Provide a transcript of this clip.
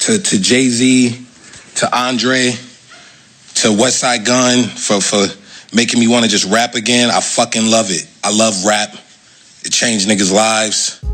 to Jay-Z, to Andre, to Westside Gunn for making me want to just rap again. I fucking love it. I love rap. It changed niggas' lives.